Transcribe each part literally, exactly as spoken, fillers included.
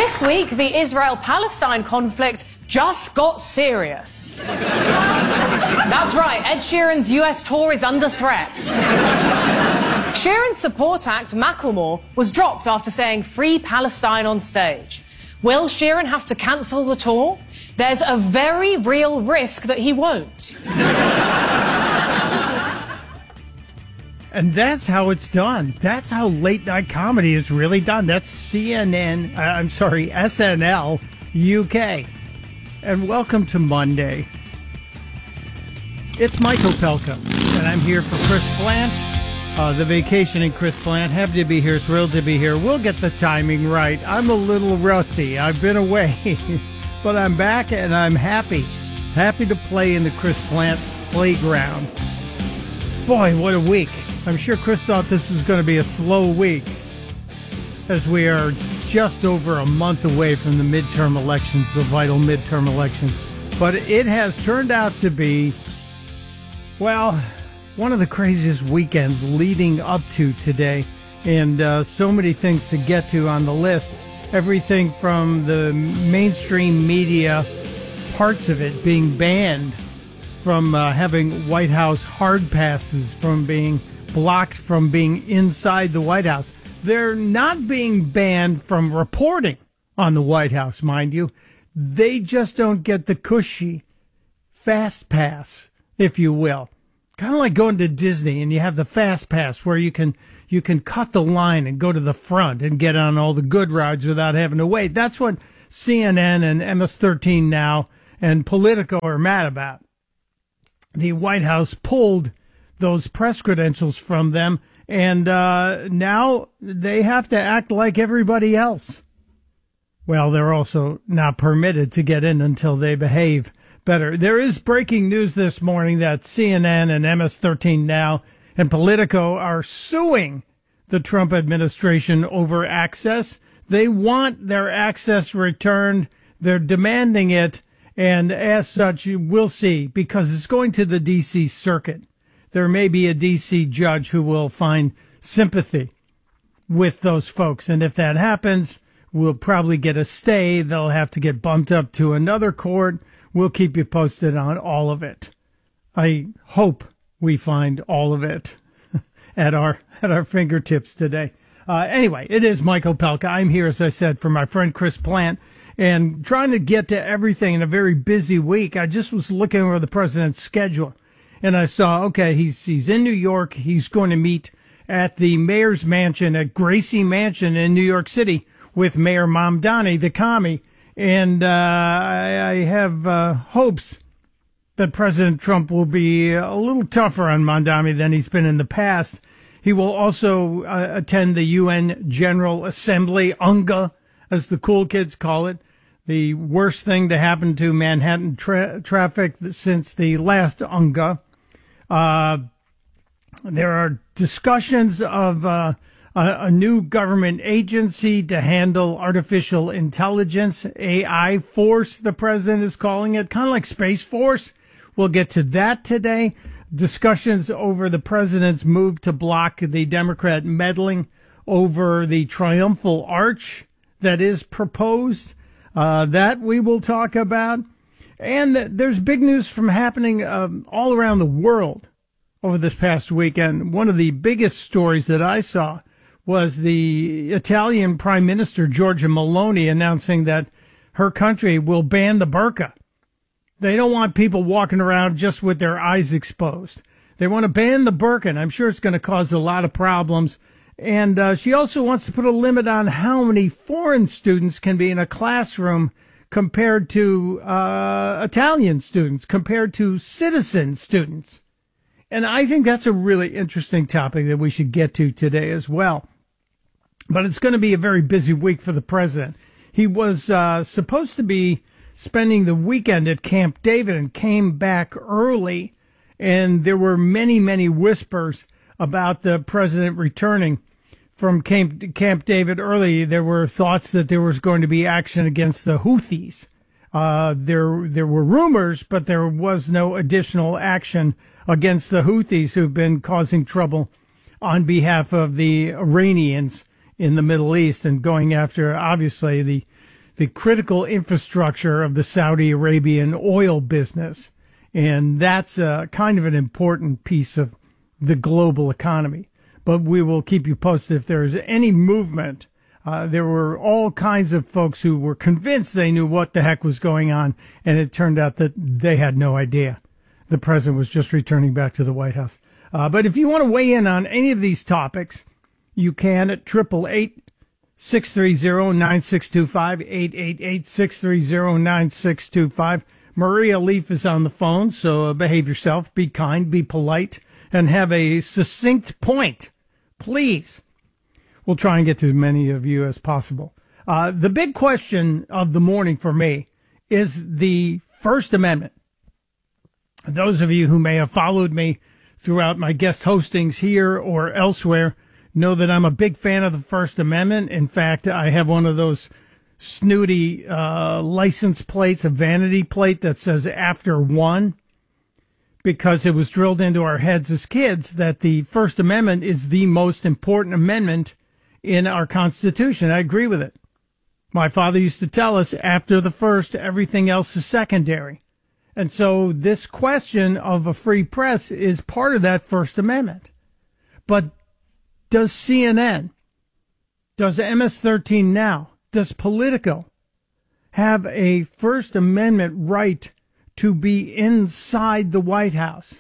This week, the Israel-Palestine conflict just got serious. That's right, Ed Sheeran's U S tour is under threat. Sheeran's support act, Macklemore, was dropped after saying "Free Palestine" on stage. Will Sheeran have to cancel the tour? There's a very real risk that he won't. And that's how it's done. That's how late night comedy is really done. That's C N N, uh, I'm sorry, S N L U K. And welcome to Monday. It's Michael Pelka, and I'm here for Chris Plant, uh, the vacationing Chris Plant. Happy to be here, thrilled to be here. We'll get the timing right. I'm a little rusty. I've been away, but I'm back and I'm happy. Happy to play in the Chris Plant playground. Boy, what a week. I'm sure Chris thought this was going to be a slow week, as we are just over a month away from the midterm elections, the vital midterm elections. But it has turned out to be, well, one of the craziest weekends leading up to today, and uh, so many things to get to on the list. Everything from the mainstream media, parts of it being banned from uh, having White House hard passes, from being blocked from being inside the White House. They're not being banned from reporting on the White House, mind you. They just don't get the cushy fast pass, if you will. Kind of like going to Disney and you have the fast pass where you can you can cut the line and go to the front and get on all the good rides without having to wait. That's what C N N and M S thirteen Now and Politico are mad about. The White House pulled those press credentials from them, and uh, now they have to act like everybody else. Well, they're also not permitted to get in until they behave better. There is breaking news this morning that C N N and M S thirteen Now and Politico are suing the Trump administration over access. They want their access returned. They're demanding it. And as such, we'll see, because it's going to the D C circuit. There may be a D C judge who will find sympathy with those folks. And if that happens, we'll probably get a stay. They'll have to get bumped up to another court. We'll keep you posted on all of it. I hope we find all of it at our at our fingertips today. Uh, anyway, it is Michael Pelka. I'm here, as I said, for my friend Chris Plant, and trying to get to everything in a very busy week. I just was looking over the president's schedule, and I saw, okay, he's he's in New York. He's going to meet at the mayor's mansion at Gracie Mansion in New York City with Mayor Mamdani, the commie. And uh, I, I have uh, hopes that President Trump will be a little tougher on Mamdani than he's been in the past. He will also uh, attend the U N General Assembly, UNGA, as the cool kids call it, the worst thing to happen to Manhattan tra- traffic since the last UNGA. Uh, there are discussions of uh, a, a new government agency to handle artificial intelligence, A I Force, the president is calling it, kind of like Space Force. We'll get to that today. Discussions over the president's move to block the Democrat meddling over the Triumphal Arch that is proposed. Uh, that we will talk about. And th- there's big news from happening um, all around the world over this past weekend. One of the biggest stories that I saw was the Italian Prime Minister, Giorgia Meloni, announcing that her country will ban the burqa. They don't want people walking around just with their eyes exposed. They want to ban the burqa, and I'm sure it's going to cause a lot of problems. And uh, she also wants to put a limit on how many foreign students can be in a classroom compared to uh, Italian students, compared to citizen students. And I think that's a really interesting topic that we should get to today as well. But it's going to be a very busy week for the president. He was uh, supposed to be spending the weekend at Camp David and came back early. And there were many, many whispers about the president returning from Camp, Camp David early. There were thoughts that there was going to be action against the Houthis. Uh, there, there were rumors, but there was no additional action against the Houthis, who've been causing trouble on behalf of the Iranians in the Middle East and going after, obviously, the the critical infrastructure of the Saudi Arabian oil business. And that's uh, kind of an important piece of the global economy. But we will keep you posted if there is any movement. Uh, there were all kinds of folks who were convinced they knew what the heck was going on, and it turned out that they had no idea. The president was just returning back to the White House. Uh, but if you want to weigh in on any of these topics, you can at triple eight, six three zero, nine six two five, eight eight eight, six three zero, nine six two five. Maria Leaf is on the phone, so uh, behave yourself, be kind, be polite, and have a succinct point, please. We'll try and get to as many of you as possible. Uh, the big question of the morning for me is the First Amendment. Those of you who may have followed me throughout my guest hostings here or elsewhere know that I'm a big fan of the First Amendment. In fact, I have one of those snooty uh, license plates, a vanity plate that says after one, because it was drilled into our heads as kids that the First Amendment is the most important amendment in our Constitution. I agree with it. My father used to tell us after the first, everything else is secondary. And so this question of a free press is part of that First Amendment. But does C N N, does M S thirteen Now, does Politico have a First Amendment right to be inside the White House?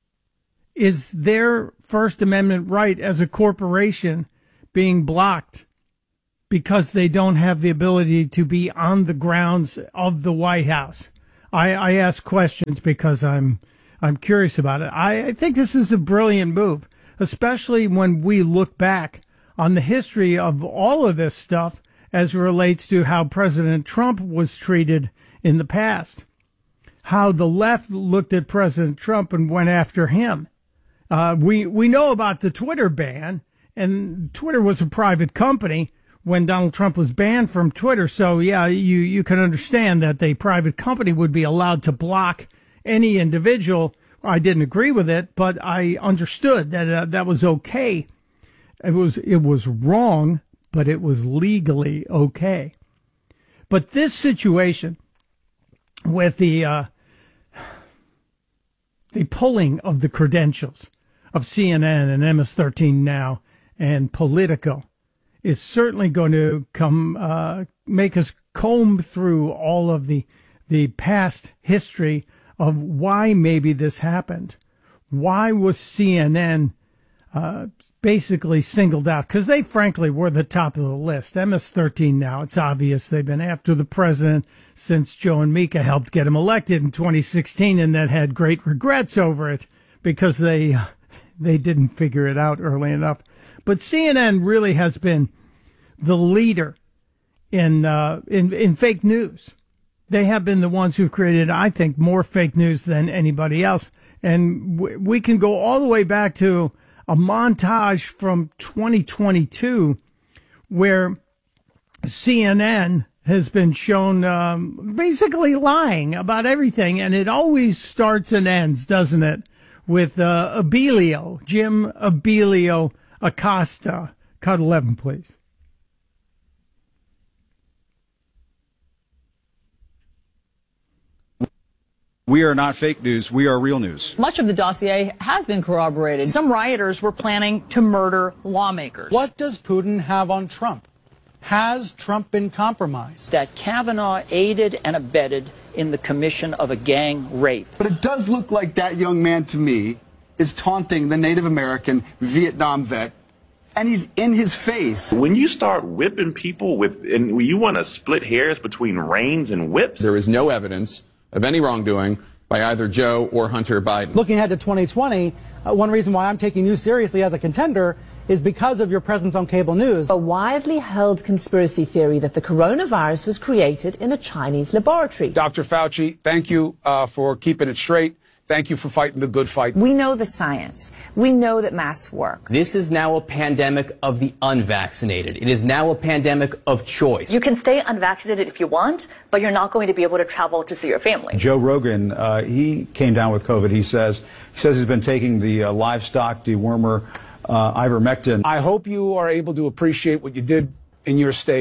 Is their First Amendment right as a corporation being blocked because they don't have the ability to be on the grounds of the White House? I, I ask questions because I'm I'm curious about it. I, I think this is a brilliant move, especially when we look back on the history of all of this stuff as it relates to how President Trump was treated in the past, how the left looked at President Trump and went after him. Uh, we, we know about the Twitter ban, and Twitter was a private company when Donald Trump was banned from Twitter. So, yeah, you, you can understand that a private company would be allowed to block any individual. I didn't agree with it, but I understood that uh, that was okay. It was, it was wrong, but it was legally okay. But this situation with the, uh, the pulling of the credentials of C N N and M S thirteen Now and Politico is certainly going to come uh, make us comb through all of the the past history of why maybe this happened. Why was C N N uh, basically singled out? Because they frankly were the top of the list. M S thirteen Now, it's obvious they've been after the president since Joe and Mika helped get him elected in twenty sixteen, and then had great regrets over it because they they didn't figure it out early enough. But C N N really has been the leader in, uh, in, in fake news. They have been the ones who've created, I think, more fake news than anybody else. And w- we can go all the way back to a montage from twenty twenty-two where C N N has been shown um, basically lying about everything. And it always starts and ends, doesn't it, with uh, Abilio, Jim Abilio Acosta. Cut eleven, please. We are not fake news. We are real news. Much of the dossier has been corroborated. Some rioters were planning to murder lawmakers. What does Putin have on Trump? Has Trump been compromised? That Kavanaugh aided and abetted in the commission of a gang rape. But it does look like that young man to me is taunting the Native American Vietnam vet, and he's in his face. When you start whipping people with, and you want to split hairs between reins and whips. There is no evidence of any wrongdoing by either Joe or Hunter Biden. Looking ahead to twenty twenty, uh, one reason why I'm taking you seriously as a contender is because of your presence on cable news. A widely held conspiracy theory that the coronavirus was created in a Chinese laboratory. Doctor Fauci, thank you uh, for keeping it straight. Thank you for fighting the good fight. We know the science. We know that masks work. This is now a pandemic of the unvaccinated. It is now a pandemic of choice. You can stay unvaccinated if you want, but you're not going to be able to travel to see your family. Joe Rogan, uh, he came down with COVID. He says he says he's been taking the uh, livestock dewormer uh, ivermectin. I hope you are able to appreciate what you did in your state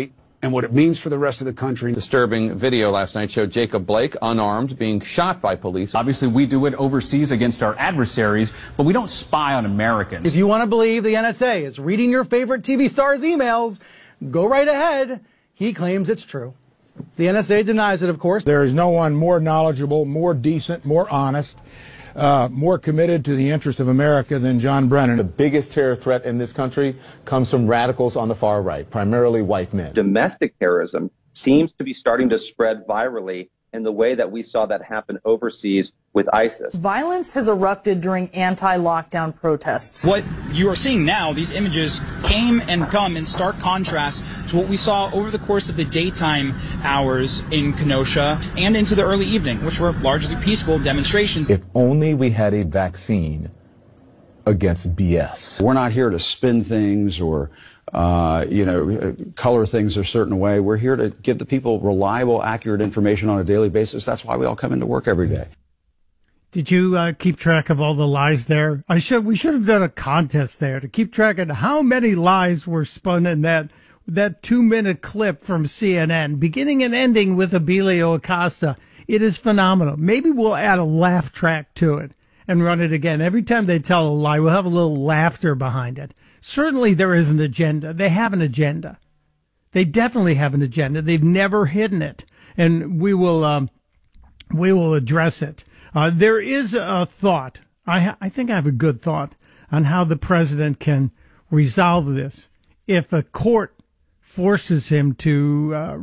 and what it means for the rest of the country. Disturbing video last night showed Jacob Blake, unarmed, being shot by police. Obviously, we do it overseas against our adversaries, but we don't spy on Americans. If you want to believe the N S A is reading your favorite T V star's emails, go right ahead. He claims it's true. The N S A denies it, of course. There is no one more knowledgeable, more decent, more honest, uh, more committed to the interests of America than John Brennan. The biggest terror threat in this country comes from radicals on the far right, primarily white men. Domestic terrorism seems to be starting to spread virally in the way that we saw that happen overseas with ISIS. Violence has erupted during anti-lockdown protests. What you are seeing now, these images came and come in stark contrast to what we saw over the course of the daytime hours in Kenosha and into the early evening, which were largely peaceful demonstrations. If only we had a vaccine against B S. We're not here to spin things or Uh, you know, color things a certain way. We're here to give the people reliable, accurate information on a daily basis. That's why we all come into work every day. Did you uh, keep track of all the lies there? I should. We should have done a contest there to keep track of how many lies were spun in that that two-minute clip from C N N, beginning and ending with Abilio Acosta. It is phenomenal. Maybe we'll add a laugh track to it and run it again. Every time they tell a lie, we'll have a little laughter behind it. Certainly there is an agenda. They have an agenda. They definitely have an agenda. They've never hidden it. And we will um, we will address it. Uh, there is a thought. I, ha- I think I have a good thought on how the president can resolve this. If a court forces him to uh,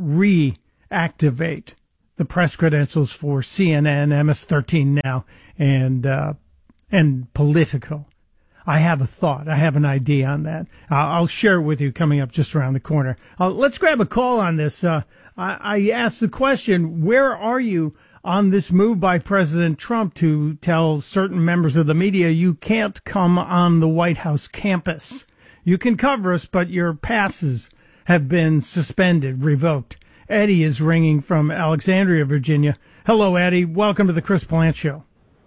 reactivate the press credentials for C N N, M S thirteen Now, and uh, and Politico. I have a thought. I have an idea on that. Uh, I'll share it with you coming up just around the corner. Uh, let's grab a call on this. Uh, I, I asked the question, where are you on this move by President Trump to tell certain members of the media you can't come on the White House campus? You can cover us, but your passes have been suspended, revoked. Eddie is ringing from Alexandria, Virginia. Hello, Eddie. Welcome to the Chris Plante Show.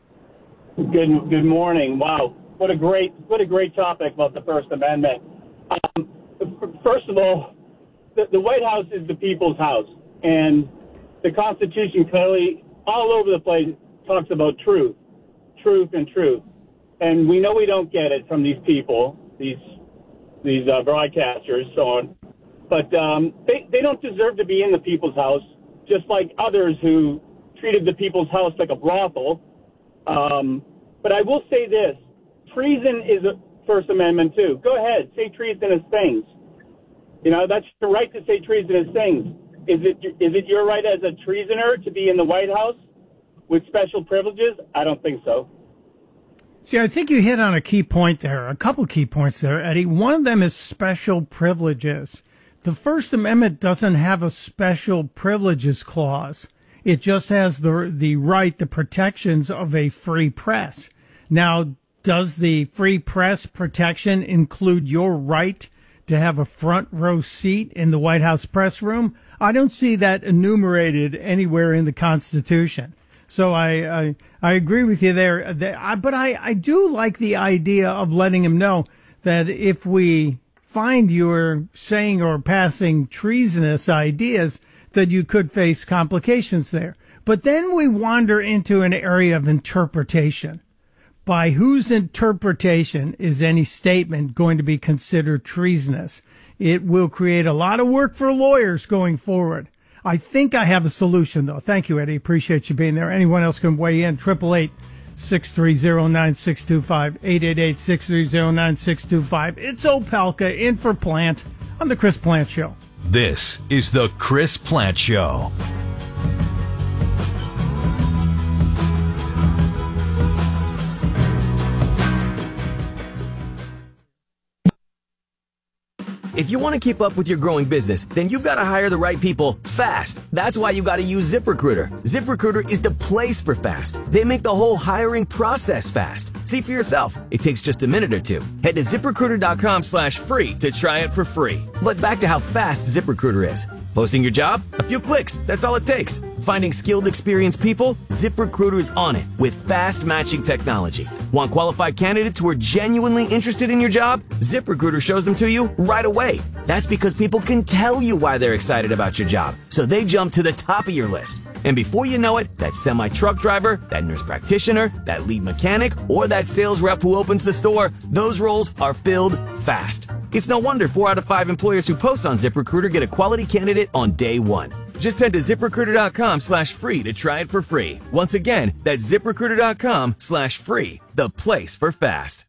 Good, good morning. Wow. What a great, what a great topic about the First Amendment. Um, first of all, the, the White House is the people's house, and the Constitution clearly, all over the place, talks about truth, truth, and truth. And we know we don't get it from these people, these these uh, broadcasters, so on. But um, they they don't deserve to be in the people's house, just like others who treated the people's house like a brothel. Um, but I will say this. Treason is a First Amendment, too. Go ahead. Say treasonous things. You know, that's your right to say treasonous things. Is it is it your right as a treasoner to be in the White House with special privileges? I don't think so. See, I think you hit on a key point there, a couple key points there, Eddie. One of them is special privileges. The First Amendment doesn't have a special privileges clause. It just has the the right, the protections of a free press. Now, does the free press protection include your right to have a front row seat in the White House press room? I don't see that enumerated anywhere in the Constitution. So I I, I agree with you there. But I, I do like the idea of letting him know that if we find you're saying or passing treasonous ideas, that you could face complications there. But then we wander into an area of interpretation. By whose interpretation is any statement going to be considered treasonous? It will create a lot of work for lawyers going forward. I think I have a solution, though. Thank you, Eddie. Appreciate you being there. Anyone else can weigh in. eight eight eight, six three zero, nine six two five. eight eight eight, six three zero, nine six two five. It's Opelka in for Plant on the Chris Plante Show. This is the Chris Plante Show. If you want to keep up with your growing business, then you've got to hire the right people fast. That's why you got to use ZipRecruiter. ZipRecruiter is the place for fast. They make the whole hiring process fast. See for yourself. It takes just a minute or two. Head to ZipRecruiter.com slash free to try it for free. But back to how fast ZipRecruiter is. Posting your job? A few clicks. That's all it takes. Finding skilled, experienced people? ZipRecruiter is on it with fast matching technology. Want qualified candidates who are genuinely interested in your job? ZipRecruiter shows them to you right away. That's because people can tell you why they're excited about your job, so they jump to the top of your list. And before you know it, that semi-truck driver, that nurse practitioner, that lead mechanic, or that sales rep who opens the store, those roles are filled fast. It's no wonder four out of five employers who post on ZipRecruiter get a quality candidate on day one. Just head to ZipRecruiter.com slash free to try it for free. Once again, that's ZipRecruiter.com slash free, the place for fast.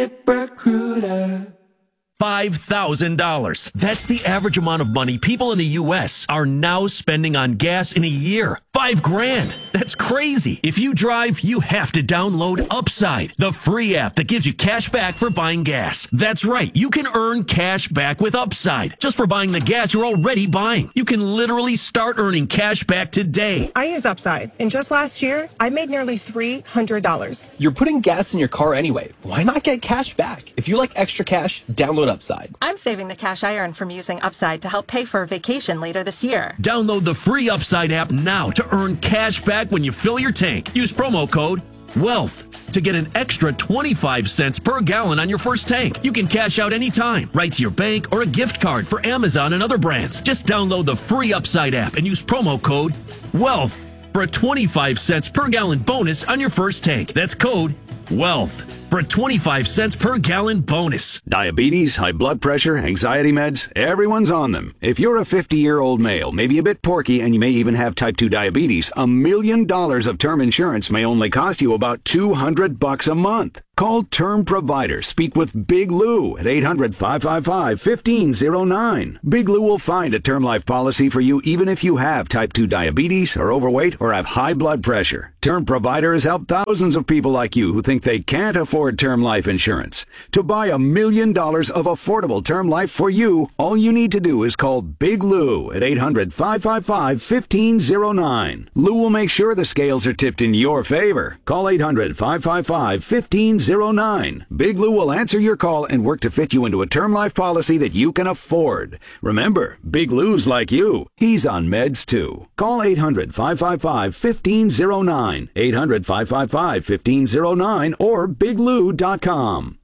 ZipRecruiter. five thousand dollars. That's the average amount of money people in the U S are now spending on gas in a year. Five grand. That's crazy. If you drive, you have to download Upside, the free app that gives you cash back for buying gas. That's right. You can earn cash back with Upside just for buying the gas you're already buying. You can literally start earning cash back today. I use Upside, and just last year, I made nearly three hundred dollars. You're putting gas in your car anyway. Why not get cash back? If you like extra cash, download Upside. I'm saving the cash I earn from using Upside to help pay for a vacation later this year. Download the free Upside app now to earn cash back when you fill your tank. Use promo code WEALTH to get an extra twenty-five cents per gallon on your first tank. You can cash out anytime, right to your bank or a gift card for Amazon and other brands. Just download the free Upside app and use promo code WEALTH for a twenty-five cents per gallon bonus on your first tank. That's code WEALTH for a twenty-five cents per gallon bonus. Diabetes, high blood pressure, anxiety meds, everyone's on them. If you're a fifty-year-old male, maybe a bit porky, and you may even have type two diabetes, a million dollars of term insurance may only cost you about two hundred bucks a month. Call Term Provider. Speak with Big Lou at eight hundred, five five five, one five zero nine. Big Lou will find a term life policy for you even if you have type two diabetes, are overweight, or have high blood pressure. Term Provider has helped thousands of people like you who think they can't afford term life insurance. To buy a million dollars of affordable term life for you, all you need to do is call Big Lou at eight hundred, five five five, one five zero nine. Lou will make sure the scales are tipped in your favor. Call eight hundred, five five five, one five zero nine. Big Lou will answer your call and work to fit you into a term life policy that you can afford. Remember, Big Lou's like you. He's on meds too. Call eight hundred, five five five, one five zero nine. eight hundred, five five five, one five zero nine or big lou dot com.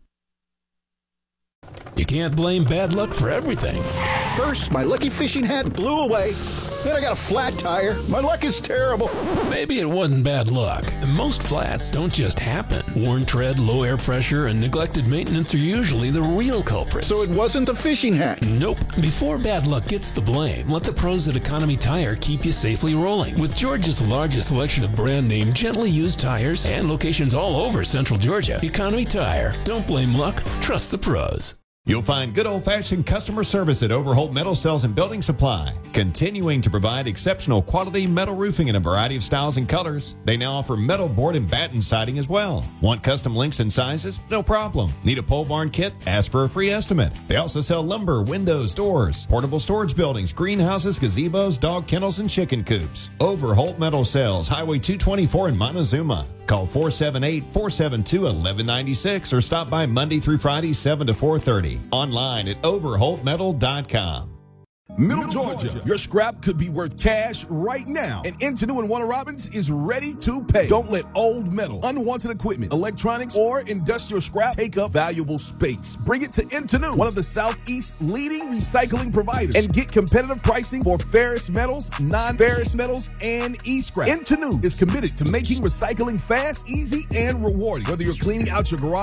You can't blame bad luck for everything. First, my lucky fishing hat blew away. Then I got a flat tire. My luck is terrible. Maybe it wasn't bad luck. Most flats don't just happen. Worn tread, low air pressure, and neglected maintenance are usually the real culprits. So it wasn't a fishing hat? Nope. Before bad luck gets the blame, let the pros at Economy Tire keep you safely rolling. With Georgia's largest selection of brand name, gently used tires and locations all over Central Georgia, Economy Tire. Don't blame luck. Trust the pros. You'll find good old-fashioned customer service at Overholt Metal Sales and Building Supply, continuing to provide exceptional quality metal roofing in a variety of styles and colors. They now offer metal board and batten siding as well. Want custom lengths and sizes? No problem. Need a pole barn kit? Ask for a free estimate. They also sell lumber, windows, doors, portable storage buildings, greenhouses, gazebos, dog kennels, and chicken coops. Overholt Metal Sales, Highway two twenty-four in Montezuma. Call four seven eight, four seven two, one one nine six or stop by Monday through Friday, seven to four thirty. Online at overholt metal dot com. Middle Georgia, your scrap could be worth cash right now, and Intenu and Warner Robins is ready to pay. Don't let old metal, unwanted equipment, electronics, or industrial scrap take up valuable space. Bring it to Intenu, one of the Southeast's leading recycling providers, and get competitive pricing for ferrous metals, non-ferrous metals, and e-scrap. Intenu is committed to making recycling fast, easy, and rewarding. Whether you're cleaning out your garage